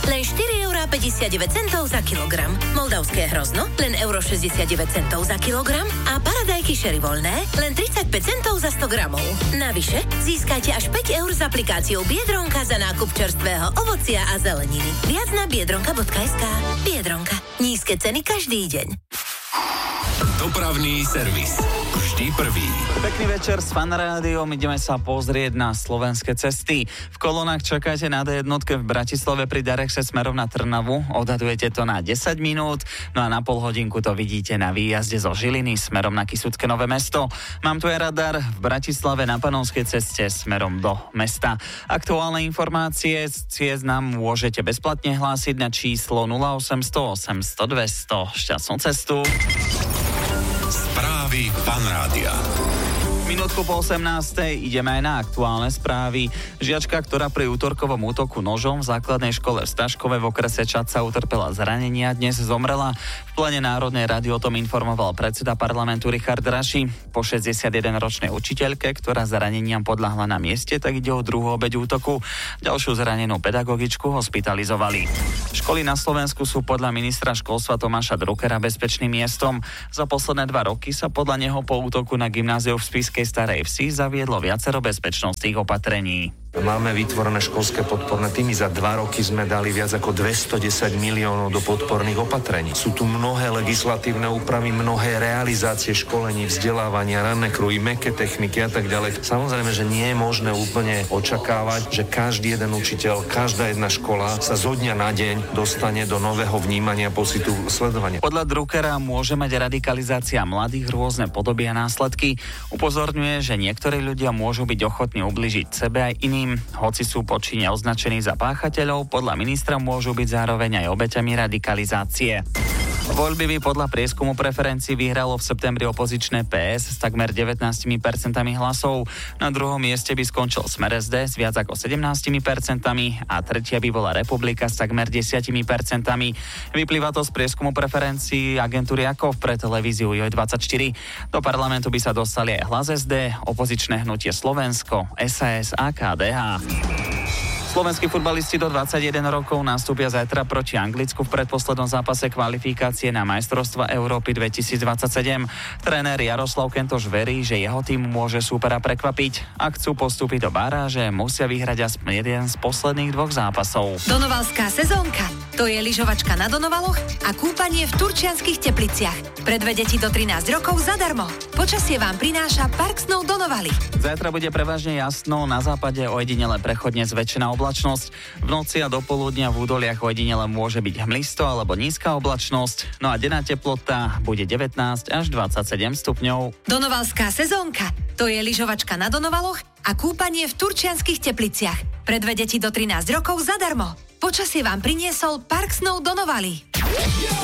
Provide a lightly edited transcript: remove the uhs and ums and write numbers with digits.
len 4,59 € za kilogram. Moldavské hrozno, len 1,69 € za kilogram. A paradajky Sherry voľné, len 35 centov za 100 gramov. Navyše, získajte až 5 € s aplikáciou Biedronka za nákup čerstvého ovocia a zeleniny. Viac na biedronka.sk. Biedronka. Nízke ceny každý deň. Dopravný servis. Vždy prvý. Pekný večer s Fan Rádiom. Ideme sa pozrieť na slovenské cesty. V kolónach čakáte na D1 v Bratislave pri Darexe smerom na Trnavu. Odhadujete to na 10 minút. No a na pol hodinku to vidíte na výjazde zo Žiliny smerom na Kysucké Nové Mesto. Mám tu aj radar v Bratislave na Panonskej ceste smerom do mesta. Aktuálne informácie z ciest nám môžete bezplatne hlásiť na číslo 0800 800 200. Šťastnú cestu. Správy Fan Rádia. Minútku po 18. ideme aj na aktuálne správy. Žiačka, ktorá pri útorkovom útoku nožom v základnej škole v Staškove v okrese Čadca utrpela zranenia, dnes zomrela. V plene Národnej rady o tom informoval predseda parlamentu Richard Raši. Po 61-ročnej učiteľke, ktorá zraneniam podľahla na mieste, tak ide o druhú obeť útoku. Ďalšiu zranenú pedagogičku hospitalizovali. Školy na Slovensku sú podľa ministra školstva Tomáša Druckera bezpečným miestom. Za posledné 2 roky sa podľa neho po útoku na gymnáziu v Spišskej Starej Vsi zaviedlo viacero bezpečnostných opatrení. Máme vytvorené školské podporné týmy. Za 2 roky sme dali viac ako 210 miliónov do podporných opatrení. Sú tu mnohé legislatívne úpravy, mnohé realizácie školení, vzdelávania, ranné kruhy, mäkké techniky a tak ďalej. Samozrejme, že nie je možné úplne očakávať, že každý jeden učiteľ, každá jedna škola sa zo dňa na deň dostane do nového vnímania, pocitu, sledovania. Podľa Druckera môže mať radikalizácia mladých rôzne podoby a následky. Upozorňuje, že niektorí ľudia môžu byť ochotní ublížiť sebe aj iným. Hoci sú po čine označení za páchateľov, podľa ministra môžu byť zároveň aj obeťami radikalizácie. Voľby by podľa prieskumu preferencií vyhralo v septembri opozičné PS s takmer 19% hlasov. Na druhom mieste by skončil Smer SD s viac ako 17% a tretia by bola Republika s takmer 10%. Vyplýva to z prieskumu preferencií agentúry AKOV pre televíziu JOJ24. Do parlamentu by sa dostali aj Hlas SD, opozičné hnutie Slovensko, SAS a KDH. Slovenskí futbalisti do 21 rokov nastúpia zajtra proti Anglicku v predposlednom zápase kvalifikácie na majstrovstvá Európy 2027. Tréner Jaroslav Kentoš verí, že jeho tým môže súpera prekvapiť. Ak chcú postúpiť do baráže, musia vyhrať aspoň jeden z posledných 2 zápasov. Donovalská sezónka. To je lyžovačka na Donovaloch a kúpanie v Turčianskych Tepliciach. Pre dve deti do 13 rokov zadarmo. Počasie vám prináša Park Snow Donovali. Zajtra bude prevažne jasno, na západe ojedinele prechodne zväčšená oblačnosť. V noci a dopoludnia v údoliach ojedinele môže byť hmlisto alebo nízka oblačnosť. No a denná teplota bude 19 až 27 stupňov. Donovalská sezónka. To je lyžovačka na Donovaloch a kúpanie v Turčianskych Tepliciach. Pre dve deti do 13 rokov zadarmo. Počasie vám priniesol Park Snow Donovali.